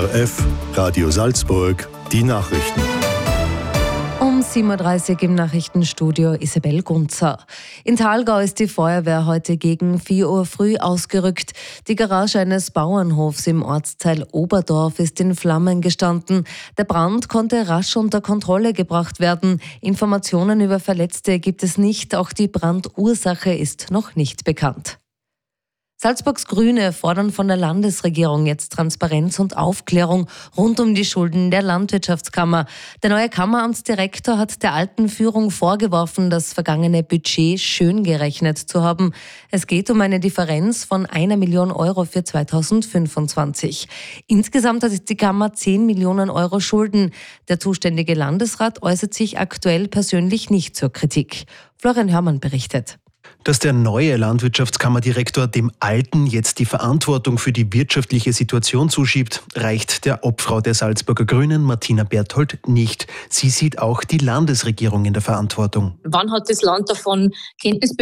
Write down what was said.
ORF Radio Salzburg, die Nachrichten. Um 7.30 Uhr im Nachrichtenstudio Isabel Gunzer. In Thalgau ist die Feuerwehr heute gegen 4 Uhr früh ausgerückt. Die Garage eines Bauernhofs im Ortsteil Oberdorf ist in Flammen gestanden. Der Brand konnte rasch unter Kontrolle gebracht werden. Informationen über Verletzte gibt es nicht. Auch die Brandursache ist noch nicht bekannt. Salzburgs Grüne fordern von der Landesregierung jetzt Transparenz und Aufklärung rund um die Schulden der Landwirtschaftskammer. Der neue Kammeramtsdirektor hat der alten Führung vorgeworfen, das vergangene Budget schön gerechnet zu haben. Es geht um eine Differenz von 1 Million Euro für 2025. Insgesamt hat die Kammer 10 Millionen Euro Schulden. Der zuständige Landesrat äußert sich aktuell persönlich nicht zur Kritik. Florian Hörmann berichtet. Dass der neue Landwirtschaftskammerdirektor dem Alten jetzt die Verantwortung für die wirtschaftliche Situation zuschiebt, reicht der Obfrau der Salzburger Grünen, Martina Berthold, nicht. Sie sieht auch die Landesregierung in der Verantwortung. Wann hat das Land davon Kenntnis bekommen?